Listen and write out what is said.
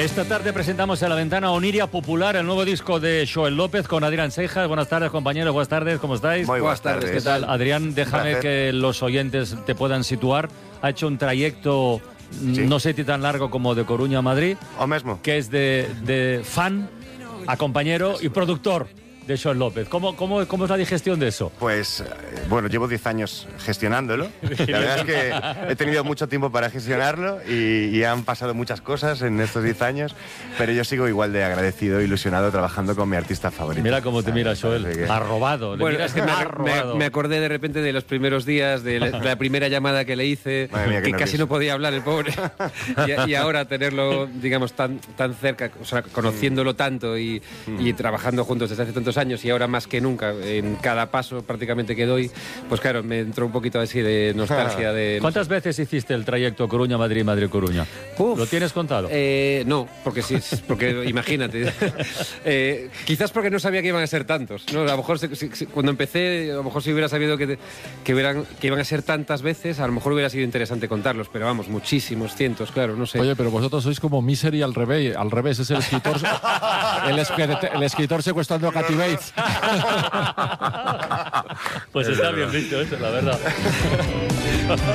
Esta tarde presentamos en La Ventana Oniria Popular, el nuevo disco de Xoel López con Adrián Seijas. Buenas tardes, compañeros, buenas tardes, ¿cómo estáis? Muy buenas tardes. ¿Qué tal? Adrián, déjame que los oyentes te puedan situar. Ha hecho un trayecto, no sé si tan largo como de Coruña a Madrid, o mesmo, que es de fan a compañero y productor de Xoel López. ¿Cómo es la digestión de eso? Pues, bueno, llevo 10 años gestionándolo. La verdad es que he tenido mucho tiempo para gestionarlo y han pasado muchas cosas en estos 10 años, pero yo sigo igual de agradecido e ilusionado trabajando con mi artista favorito. Mira cómo te mira Xoel, arrobado. Bueno, es que me acordé de repente de los primeros días, de la primera llamada que le hice, mía, que casi no podía hablar el pobre, y ahora tenerlo, digamos, tan cerca, o sea, conociéndolo tanto y trabajando juntos desde hace tantos años y ahora más que nunca, en cada paso prácticamente que doy, pues claro, me entró un poquito así de nostalgia. ¿Cuántas veces hiciste el trayecto Coruña-Madrid, Madrid-Coruña? ¿Lo tienes contado? No, porque sí, porque imagínate. Quizás porque no sabía que iban a ser tantos, ¿no? A lo mejor cuando empecé, a lo mejor si hubiera sabido que iban a ser tantas veces, a lo mejor hubiera sido interesante contarlos, pero vamos, muchísimos, cientos, claro, no sé. Oye, pero vosotros sois como Misery al revés, es el escritor el escritor secuestrando a Kathy Bates. Pues está bien visto eso, la verdad.